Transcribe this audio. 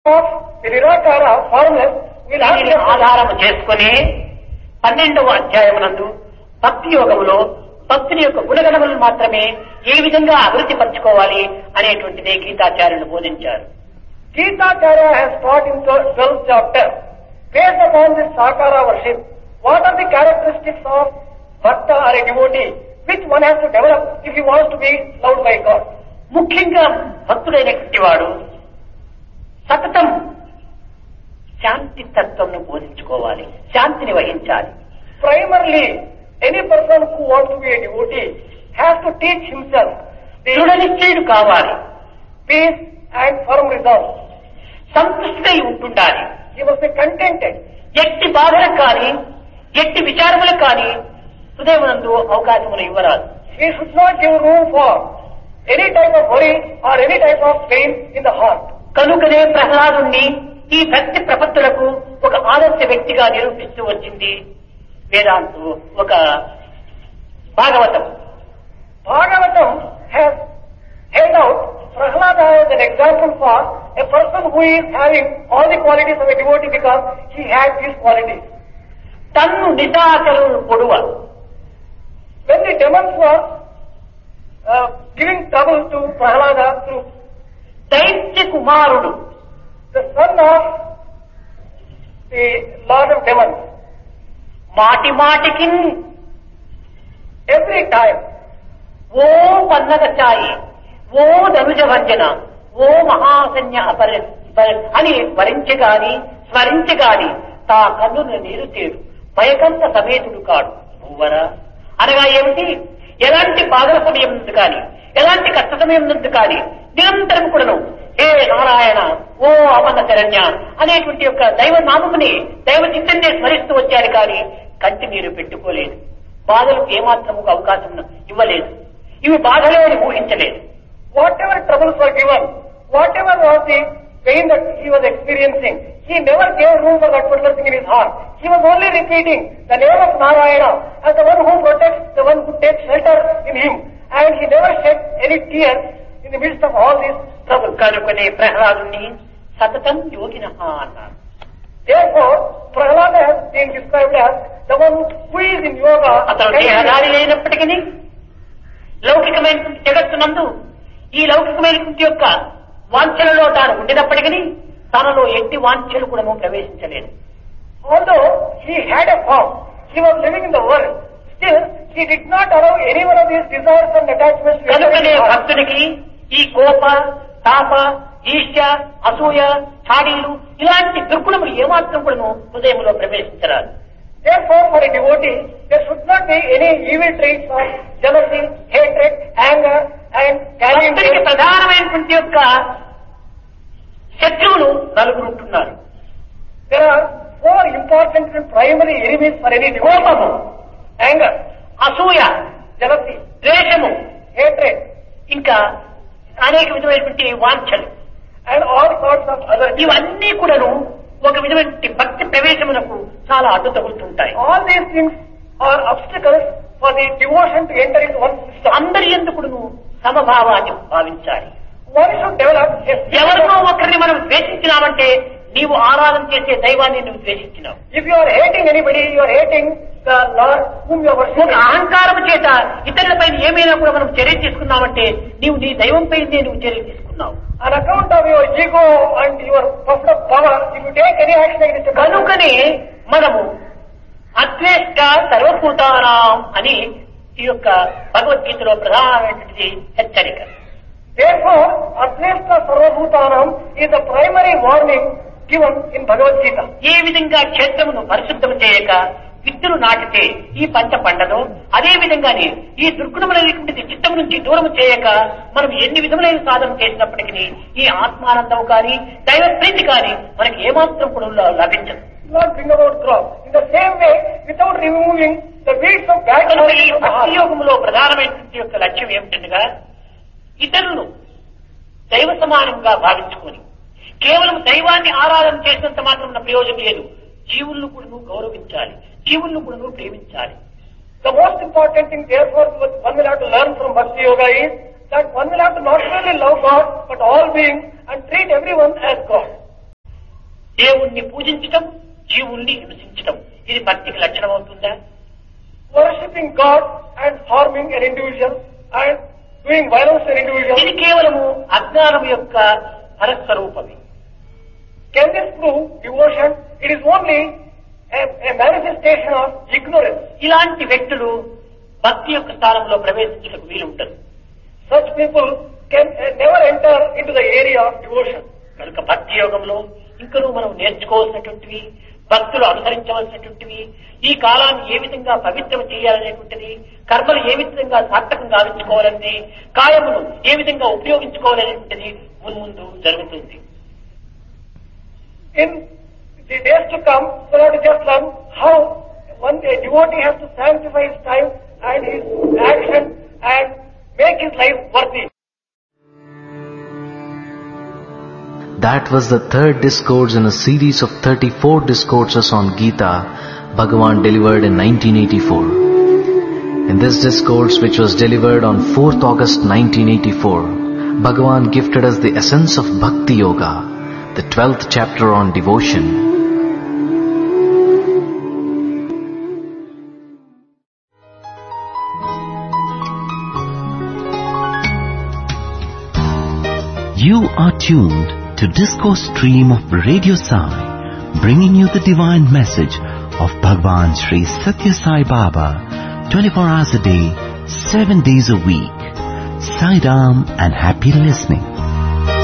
of the Nirakara formless will దీనిని ఆధారము చేసుకుని 12వ అధ్యాయమునందు భక్తి యోగములో భక్తుని యొక్క గుణగణములను మాత్రమే ఏ విధంగా అభివృద్ధి పరచుకోవాలి అనేటువంటిదే గీతాచార్యులు బోధించారు. Gitacharya has taught in 12th chapter, based upon this Sakara worship, what are the characteristics of Bhakta or a devotee, which one has to develop if he wants to be loved by God. ముఖ్యంగా భక్తుడైనటువంటి వాడు సతతం శాంతి తత్వంను బోధించుకోవాలి, శాంతిని వహించాలి. Primarily, any person who wants to be a devotee has to teach himself దృఢ నిశ్చయుడు కావాలి, peace and firm resolve. సంతృష్టిపై ఉంటుండాలి. He must be contented. ఎట్టి బాధలకు కానీ ఎట్టి విచారములకు కానీ హృదయమునందు అవకాశములు ఇవ్వరాదు. He should not give room for any type of worry or any type of pain in the heart. కనుకనే ప్రహ్లాదుణ్ణి ఈ భక్తి ప్రపత్తులకు ఒక ఆదర్శ వ్యక్తిగా నిరూపిస్తూ వచ్చింది వేదాంతు ఒక Bhagavatam. Bhagavatam has held out Prahlada as an example for a person who is having all the qualities of a devotee because he had these qualities. తన్ను నిశాచలు పొడువ When the demons were giving trouble to Prahlada through దైత్య కుమారుడు the son of the Lord of Demons, మాటి మాటికి every time, ఓ పన్నగచాయి, ఓ ధనుజ భంజన, ఓ మహాసన్య అని వరించగాని స్మరించగాని తా కన్నును నీరు తేడు భయకంత సమేతుడు కాడు భూవరా. అనగా ఏమిటి? ఎలాంటి బాధల సమయం నుండి కానీ ఎలాంటి కష్ట సమయం నుండి కానీ నిరంతరం కూడాను హే నారాయణ, ఓ అమన శరణ్య అనేటువంటి యొక్క దైవ నామముని దైవ చిత్తాన్ని స్మరిస్తూ వచ్చారు కానీ కంటి నీరు పెట్టుకోలేదు. బాధలకు ఏమాత్రము అవకాశం ఇవ్వలేదు. ఇవి బాధలే అని ఊహించలేదు. whatever troubles were given, whatever was the pain that he was experiencing, he never gave room for that particular thing in his heart. He was only repeating the name of Narayana as the one who protects, the one who takes shelter in him. And he never shed any tears in the midst of all these troubles. కనుకనే ప్రహ్లాదుని సతతం యోగినః అన్నారు. Therefore, Prahlada has been described as the one who is in yoga. అతను దేహదారి అయినప్పటికీ లౌకికమైన జగత్తునందు ఈ లౌకికమైన యొక్క వాంఛలలో తాను ఉండినప్పటికీ తనలో ఎట్టి వాంఛలు కూడా ప్రవేశించలేదు. Although he had a form, he was living in the world, still he did not allow any one of these desires and attachments to కనుకనే భక్తునికి ఈ కోప, తాప, ఈర్ష్య, అసూయ, చాడీలు ఇలాంటి దుర్గుణములు ఏమాత్రం కూడా హృదయంలో ప్రవేశించరాదు. Therefore, for a devotee, there should not be any evil traits of jealousy, hatred, anger, and carrying. భక్తునికి ప్రధానమైనటువంటి యొక్క శత్రువులు నలుగురు ఉంటున్నారు. There are four important and primary enemies for any devotee: కోపము, anger, అసూయ, jealousy, ద్వేషము, hatred, ఇంకా అనేక విధమైనటువంటి వాంఛలు, and all sorts of other. ఇవన్నీ కూడాను ఒక విధమైన భక్తి ప్రవేశమునకు చాలా అడ్డు తగులుతుంటాయి. All these things are obstacles for the devotion to enter into one's system. అందరి ఎందుకును సమభావాన్ని భావించాలి. One should develop a ఎవరినో ఒకరిని మనం ద్వేషించినామంటే నీవు ఆరాధన చేసే దైవాన్ని నువ్వు ద్వేషించినావు. If you are hating anybody, you are hating the Lord whom you are ఒక worshiping. అహంకారం చేత ఇతరులపై ఏమైనా కూడా మనం చర్య తీసుకున్నామంటే నీవు నీ దైవంపై నువ్వు చర్య తీసుకున్నావు. On account of your ego and your puffed up power, if you take any action against a person, కనుకనే మనము అద్వేష్ట సర్వభూతానాం అని ఈ యొక్క భగవద్గీతలో ప్రధానమైనటువంటి హెచ్చరిక. therefore, Advaita Sarvabhutanam is the primary warning given in Bhagavad Gita. ఏ విధంగా క్షేత్రమును పరిశుద్ధం చేయక విత్తులు నాటితే ఈ పంట పండదో అదే విధంగానే ఈ దుర్గుణములైనటువంటి చిత్తం నుంచి దూరం చేయక మనం ఎన్ని విధములైన సాధన చేసినప్పటికీ ఈ ఆత్మానందం కానీ దైవ ప్రీతి కానీ మనకి ఏమాత్రం కూడా లభించదు. Not bring about growth. In the same way, without removing the weeds of bad కనుక ఈ qualities of the భక్తి heart. యోగంలో ప్రధానమైనటువంటి యొక్క లక్ష్యం ఏమిటనగా ఇతరులను దైవ సమానంగా భావించుకొని కేవలం దైవాన్ని ఆరాధన చేసినంత మాత్రం ప్రయోజనం లేదు. జీవులను కూడా నువ్వు గౌరవించాలి, జీవులను కూడా నువ్వు ప్రేమించాలి. The most important thing, therefore, what one will have to learn from Bhakti Yoga is that one will have to not only love God, but all beings and treat everyone as God. దేవుణ్ణి పూజించటం, జీవుణ్ణి హింసించటం, ఇది భక్తికి లక్షణం అవుతుందా? Worshipping God and harming an individual and doing violence to an individual. ఇది కేవలము అజ్ఞానం యొక్క పరస్వరూపమే. Can this prove devotion? It is only a manifestation of ignorance. ఇలాంటి వ్యక్తులు భక్తి యొక్క స్థానంలో ప్రవేశించడానికి వీలు ఉంటుంది. Such people can never enter into the area of devotion. కనుక భక్తి యోగంలో ఇంకనూ మనం నేర్చుకోవాల్సినటువంటివి, భక్తులు అనుసరించవలసినటువంటివి, ఈ కాలాన్ని ఏ విధంగా పవిత్రం చేయాలనేటువంటిది, కర్మలు ఏ విధంగా సార్థకంగా గావించుకోవాలని, కాయమును ఏ విధంగా ఉపయోగించుకోవాలనేటువంటిది మున్ముందు జరుగుతుంది. In the days to come, we have to just learn how one devotee has to sanctify his time and his action and make his life worthy. That was the third discourse in a series of 34 discourses on Gita Bhagavan delivered in 1984. In this discourse, which was delivered on 4th August 1984, Bhagavan gifted us the essence of Bhakti Yoga, the 12th chapter on devotion. You are tuned to Discourse Stream of Radio Sai, bringing you the divine message of Bhagwan Sri Satya Sai Baba, 24 hours a day, 7 days a week. Sai Ram and happy listening.